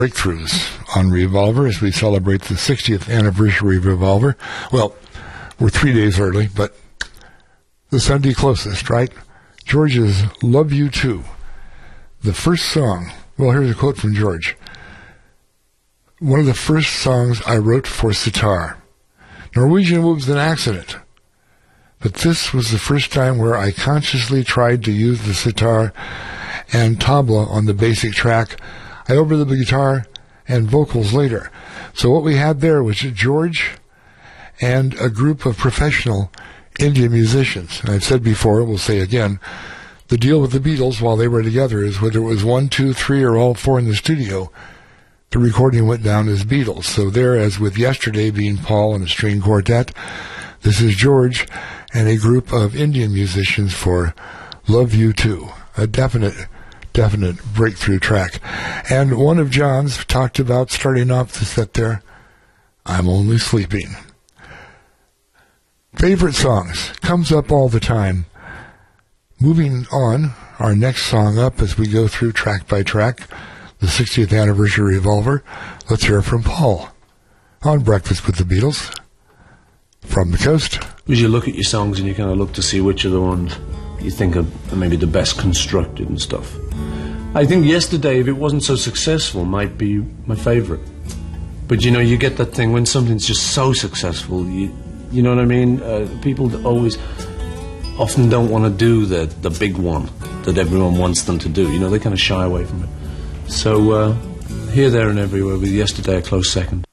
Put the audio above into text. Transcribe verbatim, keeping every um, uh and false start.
Breakthroughs on Revolver as we celebrate the sixtieth anniversary of Revolver. Well, we're three days early, but the Sunday closest, right? George's Love You Too. The first song, well, here's a quote from George. One of the first songs I wrote for sitar. Norwegian Wood was an accident, but this was the first time where I consciously tried to use the sitar and tabla on the basic track. I overdid the guitar and vocals later. So what we had there was George and a group of professional Indian musicians. And I've said before, we'll say again, the deal with the Beatles while they were together is whether it was one, two, three, or all four in the studio, the recording went down as Beatles. So there, as with Yesterday being Paul and a string quartet, this is George and a group of Indian musicians for Love You Too, a definite definite breakthrough track. And one of John's talked about starting off the set there, I'm Only Sleeping. Favorite songs, comes up all the time. Moving on, our next song up as we go through track by track, the sixtieth anniversary Revolver. Let's hear from Paul on Breakfast with the Beatles from the coast. As you look at your songs and you kind of look to see which are the ones you think are maybe the best constructed and stuff. I think Yesterday, if it wasn't so successful, might be my favourite. But, you know, you get that thing when something's just so successful, you, you know what I mean? Uh, people always, often don't want to do the, the big one that everyone wants them to do. You know, they kind of shy away from it. So, uh, here, there and everywhere with Yesterday a close second.